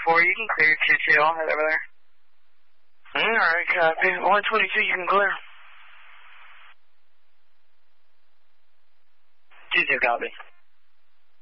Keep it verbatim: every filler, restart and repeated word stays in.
four, you can clear two two. I'll head over there. Alright, copy. one twenty-two, you can clear. two two, copy.